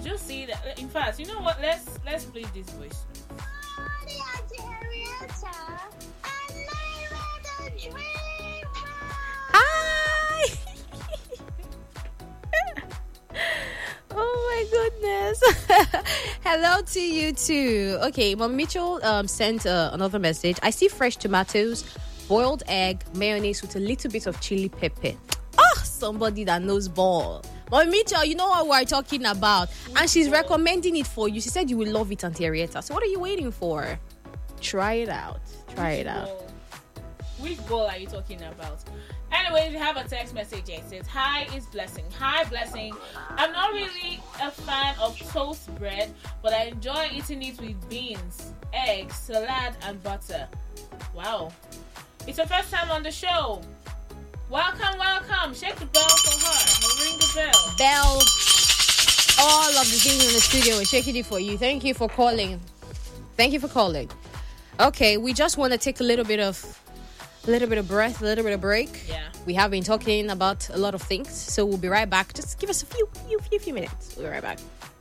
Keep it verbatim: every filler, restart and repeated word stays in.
could just see that. In fact, you know what? Let's let's play this voice. Hi. Oh my goodness. Hello to you too. Okay, Mom Mitchell um, sent uh, another message. I see fresh tomatoes, boiled egg, mayonnaise with a little bit of chili pepper. Oh, somebody that knows ball. Mom Mitchell, you know what we're talking about. And she's recommending it for you. She said you will love it, Auntie Arietta. So what are you waiting for? Try it out. Try it out. Which ball are you talking about? Anyways, we have a text message here. It says, hi, it's Blessing. Hi, Blessing. I'm not really a fan of toast bread, but I enjoy eating it with beans, eggs, salad, and butter. Wow. It's your first time on the show. Welcome, welcome. Shake the bell for her. Or ring the bell. Bell. All of the things in the studio, we're shaking it for you. Thank you for calling. Thank you for calling. Okay, we just want to take a little bit of a little bit of breath, a little bit of break. Yeah. We have been talking about a lot of things, so we'll be right back. Just give us a few, few, few, few minutes. We'll be right back.